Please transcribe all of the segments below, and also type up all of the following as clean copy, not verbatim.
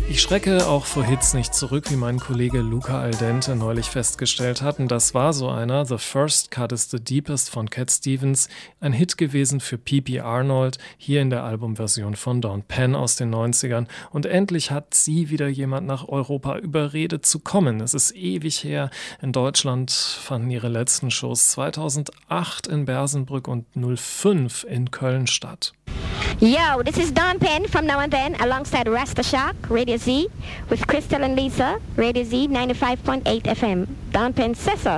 Ich schrecke auch vor Hits nicht zurück, wie mein Kollege Luca Aldente neulich festgestellt hat. Und das war so einer. The First Cut is the Deepest von Cat Stevens. Ein Hit gewesen für P.B. Arnold, hier in der Albumversion von Dawn Penn aus den 90ern. Und endlich hat sie wieder jemand nach Europa überredet zu kommen. Es ist ewig her. In Deutschland fanden ihre letzten Shows 2008 in Bersenbrück und 2005 in Köln statt. Yo, this is Dawn Penn from Now and Then alongside Rasta Shock, Radio Z, with Crystal and Lisa, Radio Z 95.8 FM. Dawn Penn Sessa.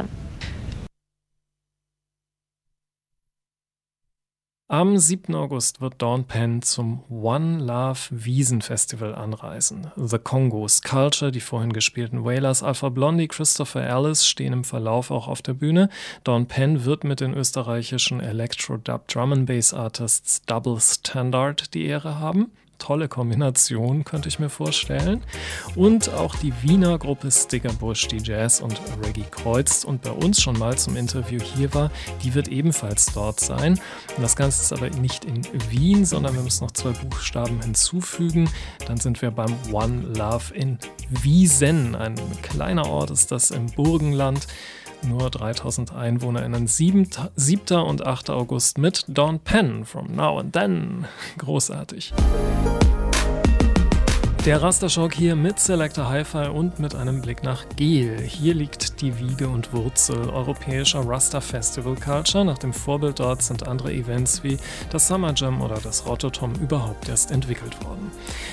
Am 7. August wird Dawn Penn zum One Love Wiesn-Festival anreisen. The Congos, Culture, die vorhin gespielten Wailers, Alpha Blondy, Christopher Ellis stehen im Verlauf auch auf der Bühne. Dawn Penn wird mit den österreichischen Electro-Dub Drum and Bass Artists Double Standard die Ehre haben. Tolle Kombination, könnte ich mir vorstellen. Und auch die Wiener Gruppe Stickerbush, die Jazz und Reggae kreuzt und bei uns schon mal zum Interview hier war, die wird ebenfalls dort sein. Und das Ganze ist aber nicht in Wien, sondern wir müssen noch 2 Buchstaben hinzufügen. Dann sind wir beim One Love in Wiesen. Ein kleiner Ort ist das im Burgenland. Nur 3000 EinwohnerInnen, 7. und 8. August mit Dawn Penn from Now and Then. Großartig. Der Rastershock hier mit Selector Hi-Fi und mit einem Blick nach Gel. Hier liegt die Wiege und Wurzel europäischer Rasta-Festival-Culture. Nach dem Vorbild dort sind andere Events wie das Summer Jam oder das Rototom überhaupt erst entwickelt worden.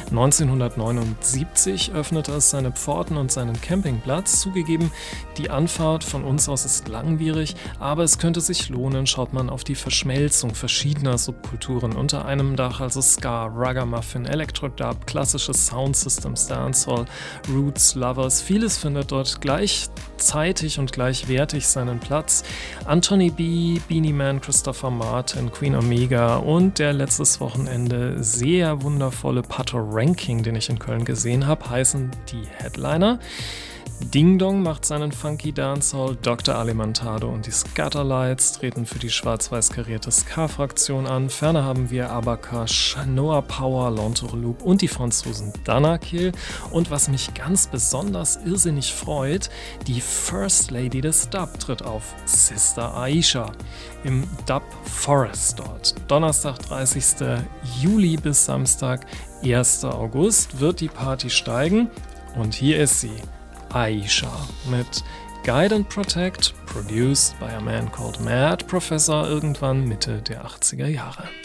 1979 öffnete es seine Pforten und seinen Campingplatz. Zugegeben, die Anfahrt von uns aus ist langwierig, aber es könnte sich lohnen, schaut man auf die Verschmelzung verschiedener Subkulturen unter einem Dach, also Ska, Ragamuffin, Electro-Dub, klassisches Soundsystems, Dancehall, Roots, Lovers. Vieles findet dort gleichzeitig und gleichwertig seinen Platz. Anthony B., Beanie Man, Christopher Martin, Queen Omega und der letztes Wochenende sehr wundervolle Pato Ranking, den ich in Köln gesehen habe, heißen die Headliner. Ding Dong macht seinen Funky Dancehall, Dr. Alimentado und die Scatterlights treten für die schwarz-weiß karierte Ska-Fraktion an. Ferner haben wir Abakash, Noah Power, Lontourloup und die Franzosen Danakil. Und was mich ganz besonders irrsinnig freut, die First Lady des Dub tritt auf, Sister Aisha, im Dub Forest dort. Donnerstag, 30. Juli bis Samstag, 1. August wird die Party steigen und hier ist sie. Aisha mit Guide and Protect, produced by a man called Mad Professor, irgendwann Mitte der 80er Jahre.